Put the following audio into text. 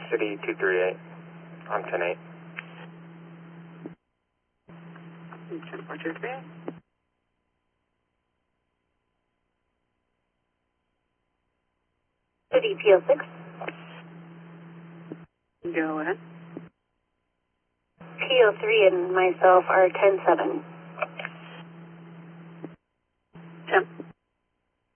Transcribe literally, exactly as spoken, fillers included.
City two three eight on ten eight. ten four two three eight. City P O six. Go ahead. P O three and myself are ten seven.